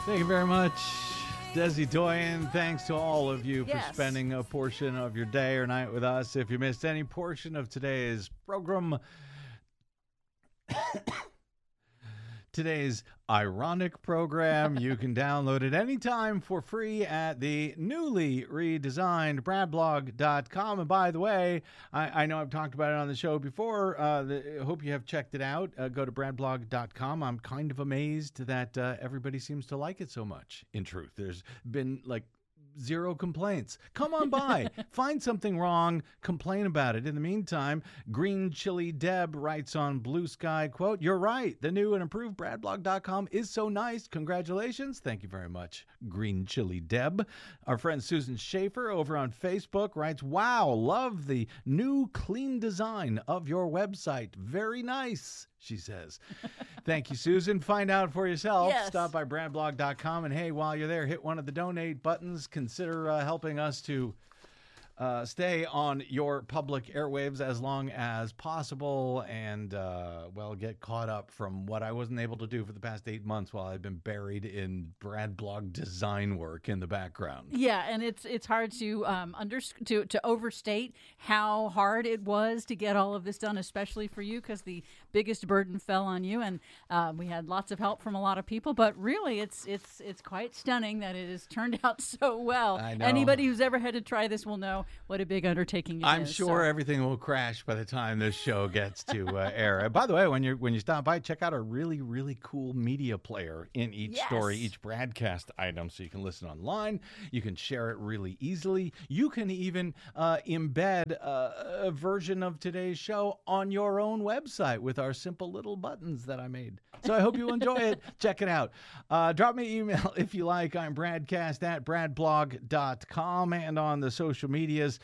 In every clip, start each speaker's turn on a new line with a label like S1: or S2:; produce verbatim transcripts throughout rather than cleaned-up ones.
S1: Thank you very much, Desi Doyen. Thanks to all of you
S2: Yes.
S1: for spending a portion of your day or night with us. If you missed any portion of today's program, today's ironic program, you can download it anytime for free at the newly redesigned brad blog dot com. And by the way, I, I know I've talked about it on the show before. Uh, the, I hope you have checked it out. Uh, go to brad blog dot com. I'm kind of amazed that uh, everybody seems to like it so much. In truth, there's been like zero complaints. Come on by, find something wrong, complain about it. In the meantime, Green Chili Deb writes on Blue Sky, quote, "You're right. The new and improved brad blog dot com is so nice. Congratulations." Thank you very much, Green Chili Deb. Our friend Susan Schaefer over on Facebook writes, "Wow, love the new clean design of your website. Very nice," she says. Thank you, Susan. Find out for yourself.
S2: Yes.
S1: Stop by brad blog dot com. And hey, while you're there, hit one of the donate buttons. Consider uh, helping us to uh, stay on your public airwaves as long as possible and, uh, well, get caught up from what I wasn't able to do for the past eight months while I've been buried in Brad Blog design work in the background.
S2: Yeah, and it's it's hard to um under to to overstate how hard it was to get all of this done, especially for you, because the biggest burden fell on you, and um, we had lots of help from a lot of people. But really, it's it's it's quite stunning that it has turned out so well.
S1: I know.
S2: Anybody who's ever had to try this will know what a big undertaking it
S1: I'm
S2: is.
S1: sure
S2: so.
S1: everything will crash by the time this show gets to uh, air. And by the way, when you when you stop by, check out a really, really cool media player in each
S2: Yes.
S1: story, each broadcast item, so you can listen online. You can share it really easily. You can even uh, embed uh, a version of today's show on your own website with our simple little buttons that I made. So I hope you enjoy it. Check it out. Uh, drop me an email if you like. I'm Bradcast at brad blog dot com, and on the social medias,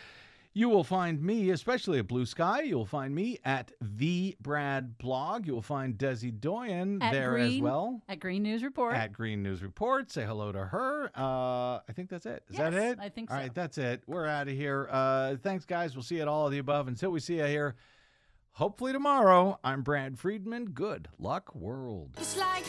S1: you will find me, especially at Blue Sky. You'll find me at The Brad Blog. You'll find Desi Doyen
S2: At
S1: there as
S2: Green-
S1: well.
S2: At Green News Report.
S1: At Green News Report. Say hello to her. Uh, I think that's it. Is that
S2: Yes,
S1: it?
S2: I think
S1: All
S2: so.
S1: right, that's it. We're out of here. Uh, thanks, guys. We'll see you at all of the above. Until we see you here, hopefully tomorrow, I'm Brad Friedman. Good luck, world.
S3: It's like